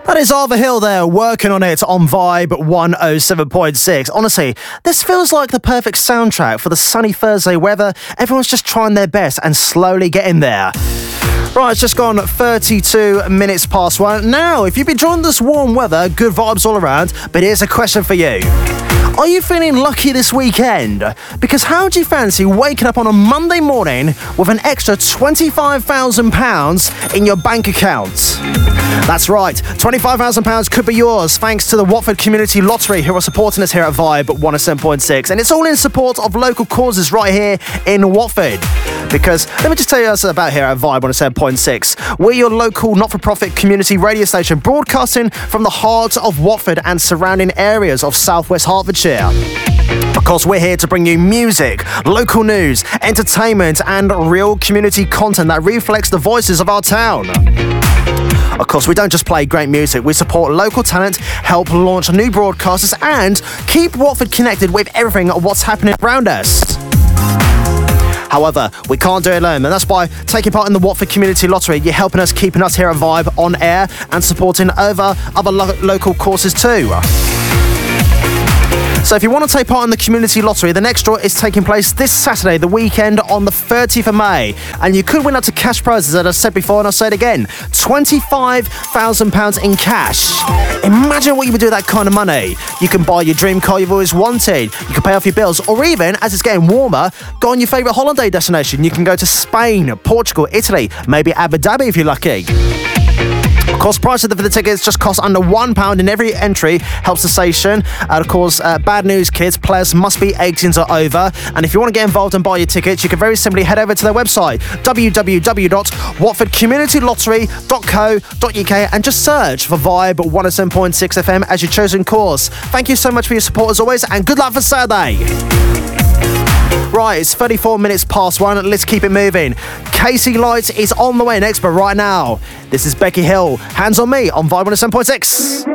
That is Arthur Hill there, working on it on Vibe 107.6. Honestly, this feels like the perfect soundtrack for the sunny Thursday weather. Everyone's just trying their best and slowly getting there. Right, it's just gone 32 minutes past 1. Now, if you've been enjoying this warm weather, good vibes all around, but here's a question for you. Are you feeling lucky this weekend? Because how do you fancy waking up on a Monday morning with an extra £25,000 in your bank account? That's right, £25,000 could be yours thanks to the Watford Community Lottery, who are supporting us here at Vibe 107.6. And it's all in support of local causes right here in Watford. Because let me just tell you about here at Vibe 107.6. We're your local not-for-profit community radio station broadcasting from the heart of Watford and surrounding areas of southwest Hertfordshire. Of course, we're here to bring you music, local news, entertainment, and real community content that reflects the voices of our town. Of course, we don't just play great music, we support local talent, help launch new broadcasters, and keep Watford connected with everything what's happening around us. However, we can't do it alone, and that's by taking part in the Watford Community Lottery. You're helping us, keeping us here at Vibe on air and supporting other local causes too. So if you want to take part in the Community Lottery, the next draw is taking place this Saturday, the weekend on the 30th of May. And you could win up to cash prizes, as I said before, and I'll say it again, £25,000 in cash. Imagine what you would do with that kind of money. You can buy your dream car you've always wanted. You can pay off your bills, or even, as it's getting warmer, go on your favourite holiday destination. You can go to Spain, Portugal, Italy, maybe Abu Dhabi if you're lucky. Of course, price for the tickets just costs under £1 in every entry. Helps the station. Of course, bad news, kids. Players must be 18 or over. And if you want to get involved and buy your tickets, you can very simply head over to their website, www.watfordcommunityLottery.co.uk, and just search for Vibe 107.6 FM as your chosen course. Thank you so much for your support as always, and good luck for Saturday. Right, it's 34 minutes past 1. Let's keep it moving. Casey Light is on the way next, but right now, this is Becky Hill. Hands on Me on Vibe 107.6.